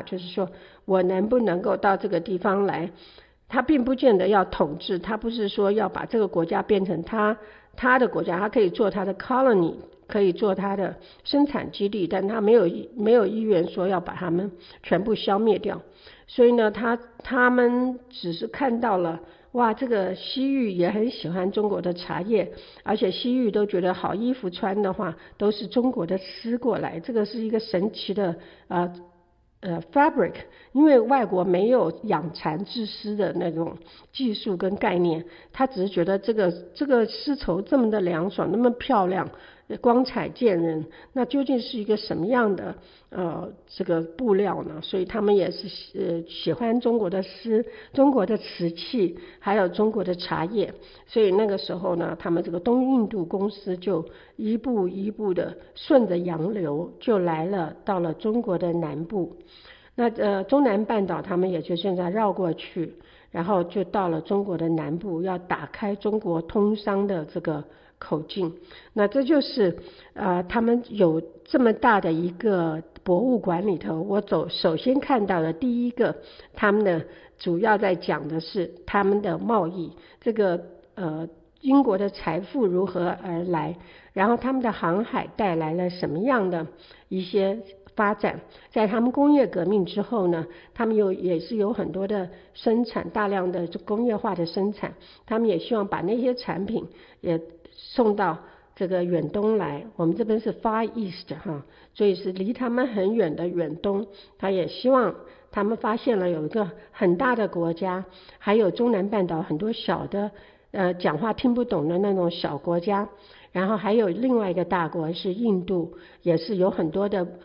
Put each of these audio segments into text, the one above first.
就是说我能不能够到这个地方来，他并不见得要统治，他不是说要把这个国家变成他的国家，他可以做他的 colony， 可以做他的生产基地，但他没有意愿说要把他们全部消灭掉。所以呢，他们只是看到了，哇，这个西域也很喜欢中国的茶叶，而且西域都觉得好衣服穿的话都是中国的丝过来，这个是一个神奇的fabric， 因为外国没有养蚕织丝的那种技术跟概念，他只是觉得这个丝绸这么的凉爽，那么漂亮，光彩见人，那究竟是一个什么样的这个布料呢？所以他们也是喜欢中国的丝、中国的瓷器，还有中国的茶叶。所以那个时候呢，他们这个东印度公司就一步一步的顺着洋流就来了，到了中国的南部。那中南半岛他们也就现在绕过去，然后就到了中国的南部，要打开中国通商的这个口径。那这就是他们有这么大的一个博物馆里头，我首先看到的第一个，他们的主要在讲的是他们的贸易，这个英国的财富如何而来，然后他们的航海带来了什么样的一些发展。在他们工业革命之后呢，他们也是有很多的生产，大量的工业化的生产，他们也希望把那些产品也送到这个远东来。我们这边是 Far East 所以是离他们很远的远东。他也希望，他们发现了有一个很大的国家，还有中南半岛很多小的讲话听不懂的那种小国家，然后还有另外一个大国是印度，也是有很多的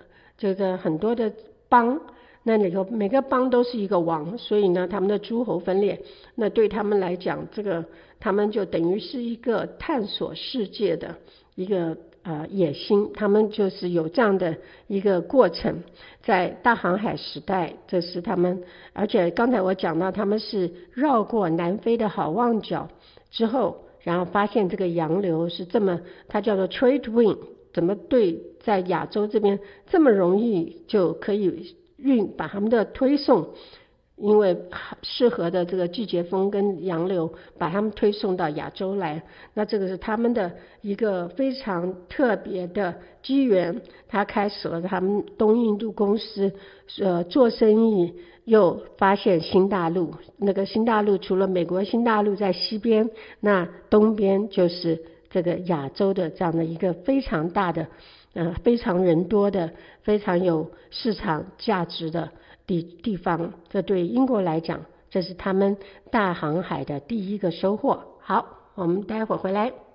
邦，那里头每个邦都是一个王，所以呢他们的诸侯分裂，那对他们来讲，这个他们就等于是一个探索世界的一个野心，他们就是有这样的一个过程。在大航海时代，这是他们，而且刚才我讲到他们是绕过南非的好望角之后，然后发现这个洋流是这么，它叫做 trade wind， 怎么对在亚洲这边这么容易就可以把他们的推送，因为适合的这个季节风跟洋流把他们推送到亚洲来。那这个是他们的一个非常特别的机缘，他开始了他们东印度公司做生意，又发现新大陆。那个新大陆除了美国新大陆在西边，那东边就是这个亚洲的这样的一个非常大的非常人多的、非常有市场价值的地方。这对英国来讲，这是他们大航海的第一个收获。好，我们待会儿回来。